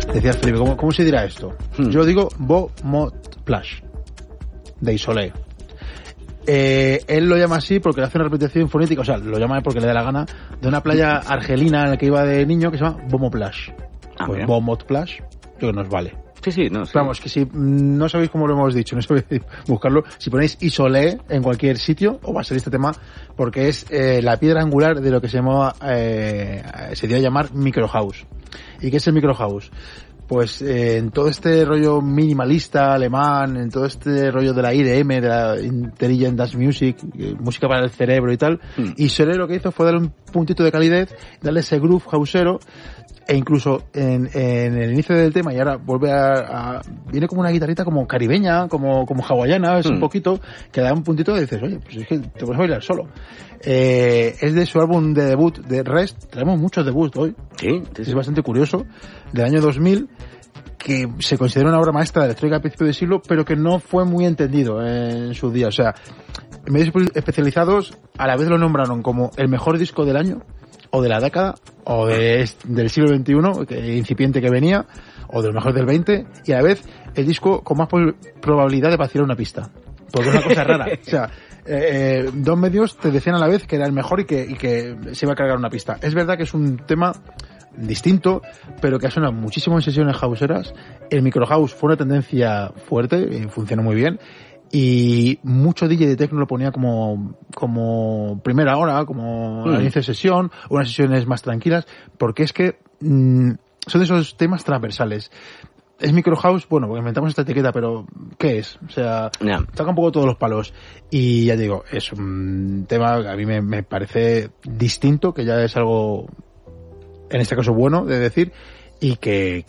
Decías, Felipe, ¿cómo se dirá esto? Yo lo digo Beaumont Plage, de Isolé. Él lo llama así porque le hace una repetición fonética, o sea, lo llama porque le da la gana, de una playa argelina en la que iba de niño que se llama Beaumont Plage. Pues Beaumont Plage, yo creo que nos vale. Sí, no sé. Vamos, que si no sabéis cómo lo hemos dicho, no sabéis buscarlo, si ponéis Isolé en cualquier sitio, os va a salir este tema, porque es la piedra angular de lo que se llamaba, se dio a llamar Micro House. ¿Y qué es el Micro House? Pues en todo este rollo minimalista alemán, en todo este rollo de la IDM, de la Intelligent Dance Music, música para el cerebro y tal, Isolé lo que hizo fue darle un puntito de calidez, darle ese groove houseero, e incluso en el inicio del tema, y ahora vuelve viene como una guitarrita como caribeña, como hawaiana, es un poquito, que da un puntito y dices, oye, pues es que te puedes bailar solo. Es de su álbum de debut, de Rest, traemos muchos debuts hoy. Sí. Es bastante curioso, del año 2000, que se considera una obra maestra de la electrónica a principios de siglo, pero que no fue muy entendido en su día. O sea, medios especializados a la vez lo nombraron como el mejor disco del año, o de la década, o del siglo XXI, que incipiente que venía, o de lo mejor del 20, y a la vez el disco con más probabilidad de vacilar una pista. Porque es una cosa rara. O sea, dos medios te decían a la vez que era el mejor y que se iba a cargar una pista. Es verdad que es un tema distinto, pero que ha sonado muchísimo en sesiones houseeras. El micro house fue una tendencia fuerte y funcionó muy bien. Y mucho DJ de techno lo ponía como primera hora, como al inicio de sesión, o unas sesiones más tranquilas, porque es que son de esos temas transversales. Es micro house, bueno, porque inventamos esta etiqueta, pero ¿qué es? O sea, toca un poco todos los palos. Y ya digo, es un tema que a mí me parece distinto, que ya es algo, en este caso bueno, de decir, y que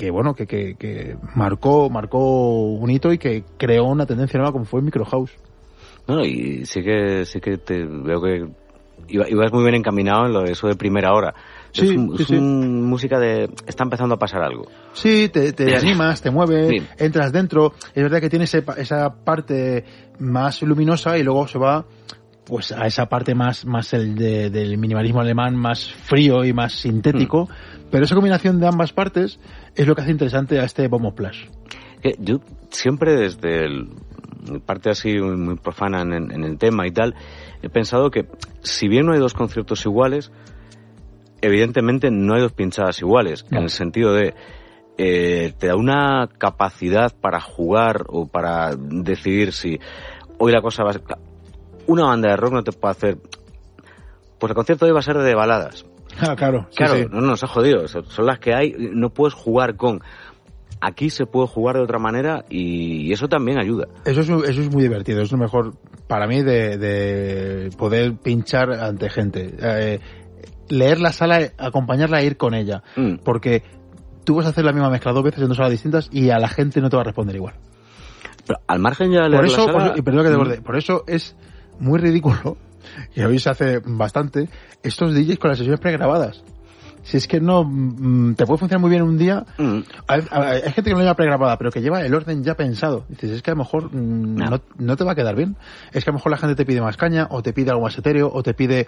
marcó un hito y que creó una tendencia nueva como fue el micro house. No, y sí que te veo que ibas muy bien encaminado en lo de eso de primera hora. Sí, es música de está empezando a pasar algo. Sí, te animas, te mueves, entras dentro. Es verdad que tiene esa parte más luminosa y luego se va pues a esa parte más del minimalismo alemán, más frío y más sintético. Pero esa combinación de ambas partes es lo que hace interesante a este Beaumont Plage. Yo siempre desde parte así muy profana en el tema y tal, he pensado que si bien no hay dos conciertos iguales, evidentemente no hay dos pinchadas iguales, en el sentido de te da una capacidad para jugar o para decidir si hoy la cosa va a ser... Una banda de rock no te puede hacer... Pues el concierto hoy va a ser de baladas. Ah, claro. Claro, sí. No nos ha jodido. Son las que hay, no puedes jugar con... Aquí se puede jugar de otra manera y eso también ayuda. Eso es muy divertido. Es lo mejor para mí de poder pinchar ante gente. Leer la sala, acompañarla e ir con ella. Porque tú vas a hacer la misma mezcla dos veces en dos salas distintas y a la gente no te va a responder igual. Pero al margen ya de leer la sala... Perdón que te borde. Por eso es muy ridículo, y hoy se hace bastante, estos DJs con las sesiones pregrabadas. Si es que no te puede funcionar muy bien un día. Hay gente que no lleva pregrabada, pero que lleva el orden ya pensado. Dices, es que a lo mejor no te va a quedar bien. Es que a lo mejor la gente te pide más caña, o te pide algo más etéreo, o te pide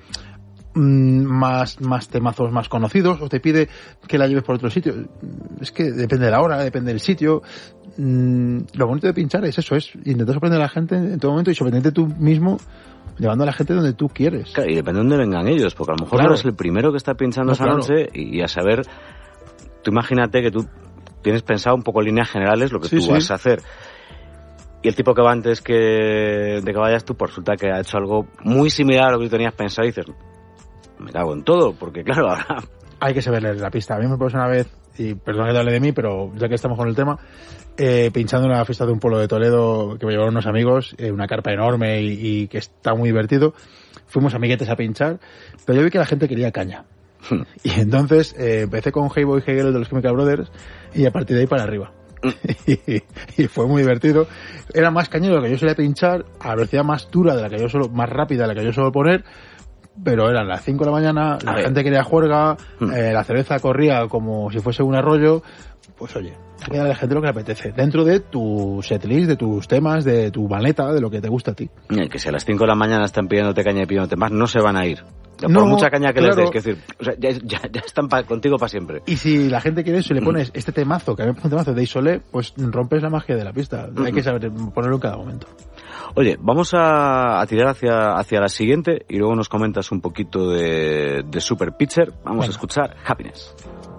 más temazos más conocidos, o te pide que la lleves por otro sitio. Es que depende de la hora, depende del sitio. Lo bonito de pinchar es eso, es intentar sorprender a la gente en todo momento y sorprenderte tú mismo llevando a la gente donde tú quieres. Claro, y depende de dónde vengan ellos, porque a lo mejor no eres el primero que está pinchando esa noche y a saber, tú imagínate que tú tienes pensado un poco en líneas generales lo que tú vas a hacer. Y el tipo que va antes de que vayas tú, pues resulta que ha hecho algo muy similar a lo que tú tenías pensado y dices, me cago en todo, porque claro, ahora... Hay que saber leer la pista. A mí me pasó una vez, y perdón que te hable de mí, pero ya que estamos con el tema, pinchando en una fiesta de un pueblo de Toledo que me llevaron unos amigos, una carpa enorme y que está muy divertido. Fuimos amiguetes a pinchar, pero yo vi que la gente quería caña. Y entonces empecé con Hey Boy Hegel de los Chemical Brothers y a partir de ahí para arriba. Y fue muy divertido. Era más cañero de lo que yo solía pinchar, a velocidad más dura de la que yo más rápida de la que yo suelo poner. Pero eran las 5 de la mañana, la gente quería juerga, la cerveza corría como si fuese un arroyo. Pues oye, hay que darle a la gente lo que le apetece, dentro de tu setlist, de tus temas, de tu maleta, de lo que te gusta a ti. Que si a las 5 de la mañana están pidiéndote caña y pidiéndote más, no se van a ir. Por No, mucha caña que les claro. deis, que decir, o sea, ya están contigo para siempre. Y si la gente quiere eso y le pones este temazo, que a mí me parece un temazo de Isolé, pues rompes la magia de la pista. Hay que saber ponerlo en cada momento. Oye, vamos a tirar hacia la siguiente y luego nos comentas un poquito de Super Pitcher. Vamos a escuchar Happiness.